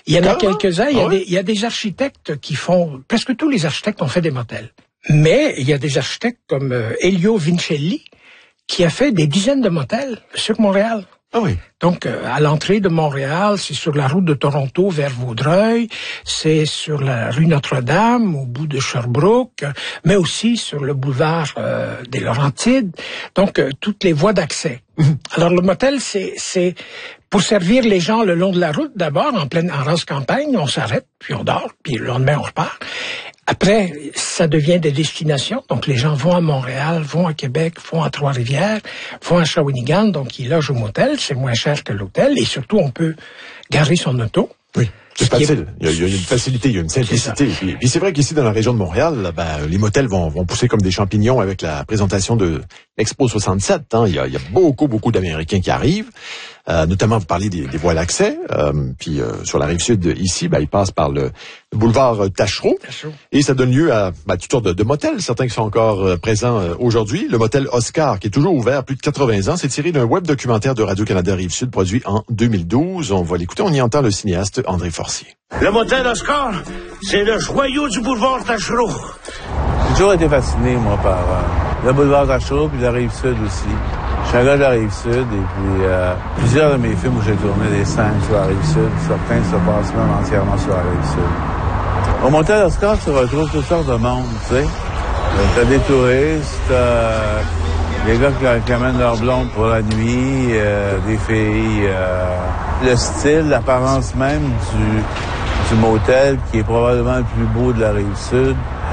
Il y en a quelques-uns. Il y a des architectes qui font... Presque tous les architectes ont fait des motels. Mais il y a des architectes comme Elio Vincelli qui a fait des dizaines de motels sur Montréal. Ah oui. Donc, à l'entrée de Montréal, c'est sur la route de Toronto vers Vaudreuil, c'est sur la rue Notre-Dame, au bout de Sherbrooke, mais aussi sur le boulevard des Laurentides. Donc, toutes les voies d'accès. Alors, le motel, c'est pour servir les gens le long de la route. D'abord, en race campagne, on s'arrête, puis on dort, puis le lendemain, on repart. Après, ça devient des destinations. Donc, les gens vont à Montréal, vont à Québec, vont à Trois-Rivières, vont à Shawinigan. Donc, ils logent au motel. C'est moins cher que l'hôtel. Et surtout, on peut garer son auto. Oui. C'est facile. Il y a une facilité, il y a une simplicité. Puis c'est vrai qu'ici, dans la région de Montréal, les motels vont pousser comme des champignons avec la présentation de l'Expo 67. Hein. Il y a beaucoup d'Américains qui arrivent. Notamment, vous parlez des voies d'accès. Puis sur la rive sud, ici, ils passent par le boulevard Taschereau. Et ça donne lieu à toutes sortes de motels. Certains qui sont encore présents aujourd'hui. Le motel Oscar, qui est toujours ouvert plus de 80 ans. C'est tiré d'un web documentaire de Radio-Canada Rive-Sud, produit en 2012. On va l'écouter. On y entend le cinéaste André Forcier. Le motel Oscar, c'est le joyau du boulevard Taschereau. J'ai toujours été fasciné, moi, par le boulevard Taschereau puis la Rive-Sud aussi. Je suis un gars de la Rive-Sud et puis plusieurs de mes films où j'ai tourné des scènes sur la Rive-Sud, certains se passent même entièrement sur la Rive-Sud. Au motel Oscar, tu retrouves toutes sortes de monde, tu sais. T'as des touristes, des gars qui amènent leurs blondes pour la nuit, des filles. Le style, l'apparence même du motel, qui est probablement le plus beau de la Rive-Sud,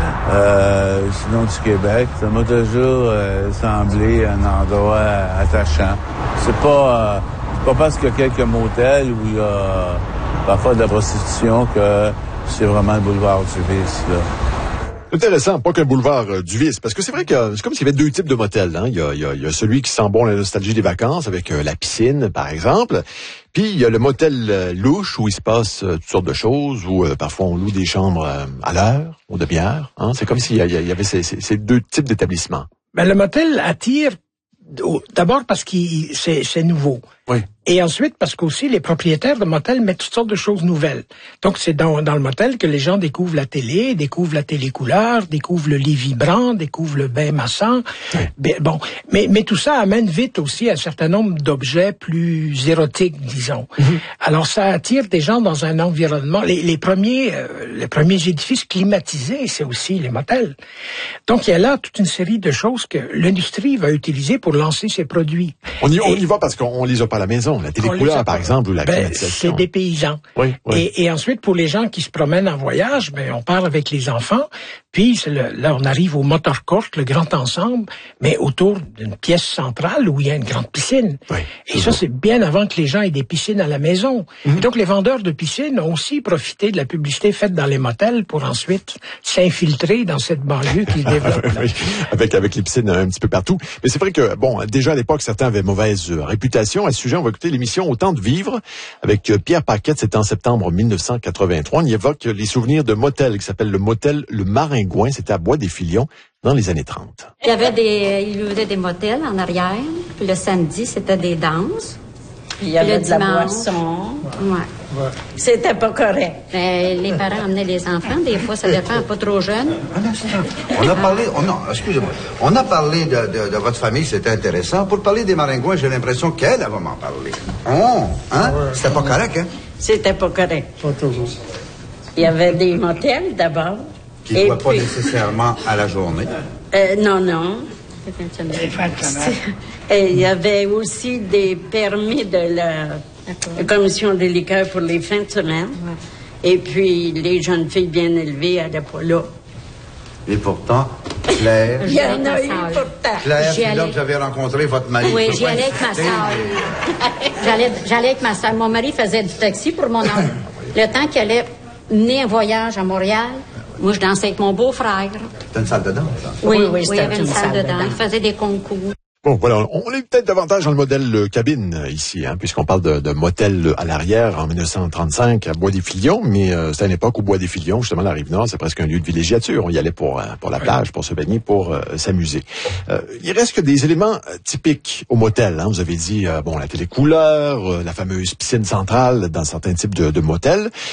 sinon du Québec, ça m'a toujours semblé un endroit attachant. C'est pas parce qu'il y a quelques motels où il y a parfois de la prostitution que c'est vraiment le boulevard du vice, là. Intéressant, pas qu'un boulevard du vice, parce que c'est vrai que c'est comme s'il y avait deux types de motels. Hein. Il y a celui qui sent bon la nostalgie des vacances, avec la piscine, par exemple. Puis il y a le motel louche, où il se passe toutes sortes de choses, où parfois on loue des chambres à l'heure, ou de bière. Hein. C'est comme s'il y avait ces deux types d'établissements. Le motel attire d'abord parce que c'est nouveau. Oui. Et ensuite, parce qu'aussi, les propriétaires de motels mettent toutes sortes de choses nouvelles. Donc, c'est dans le motel que les gens découvrent la télé, découvrent la télécouleur, découvrent le lit vibrant, découvrent le bain massant. Oui. Bon. Mais tout ça amène vite aussi un certain nombre d'objets plus érotiques, disons. Mm-hmm. Alors, ça attire des gens dans un environnement. Les premiers édifices climatisés, c'est aussi les motels. Donc, il y a là toute une série de choses que l'industrie va utiliser pour lancer ses produits. On y va parce qu'on les a pas à la maison. La télécouleur, par exemple, ou la climatisation. C'est des paysans. Oui. Et ensuite, pour les gens qui se promènent en voyage, on part avec les enfants. Puis là, on arrive au motor court, le grand ensemble, mais autour d'une pièce centrale où il y a une grande piscine. Oui, et ça, c'est bien avant que les gens aient des piscines à la maison. Mm-hmm. Et donc, les vendeurs de piscines ont aussi profité de la publicité faite dans les motels pour ensuite s'infiltrer dans cette banlieue qui se développe. Oui, avec les piscines un petit peu partout. Mais c'est vrai que, déjà à l'époque, certains avaient mauvaise réputation. À ce sujet, on va écouter l'émission Autant de vivre avec Pierre Paquette. C'était en septembre 1983. On y évoque les souvenirs de motel qui s'appelle le motel Le Maringouin. C'était à Bois-des-Filions dans les années 30. Il y avait des motels en arrière. Puis le samedi, c'était des danses. Puis il y avait de la boisson. Ouais. C'était pas correct. Les parents emmenaient les enfants. Des fois, ça dépend, pas trop jeunes. Excusez-moi. On a parlé de votre famille, c'était intéressant. Pour parler des Maringouins, j'ai l'impression qu'elle va m'en parler. C'était pas correct, hein? C'était pas correct. Pas toujours. Il y avait des motels, d'abord. Qui ne voient pas nécessairement à la journée. Non. Et il y avait aussi des permis de la commission des liqueurs pour les fins de semaine. Ouais. Et puis, les jeunes filles bien élevées n'allaient pas là. Et pourtant, Claire... Il y en a eu pourtant. Claire, c'est là que vous avez rencontré votre mari. Oui, j'y allais avec ma soeur. J'allais avec ma soeur. Mon mari faisait du taxi pour mon oncle. Le temps qu'il allait mener un voyage à Montréal, moi, je dansais avec mon beau-frère. C'était une salle de danse, hein? Oui, il y avait une salle de danse. Il faisait des concours. Bon, voilà, on est peut-être davantage dans le modèle cabine ici, hein, puisqu'on parle de motel à l'arrière en 1935 à Bois-des-Filions, mais c'est à une époque où Bois-des-Filions, justement, la Rive-Nord, c'est presque un lieu de villégiature. On y allait pour la plage, pour se baigner, pour s'amuser. Il reste que des éléments typiques au motel. Hein. Vous avez dit, la télécouleur, la fameuse piscine centrale dans certains types de motels.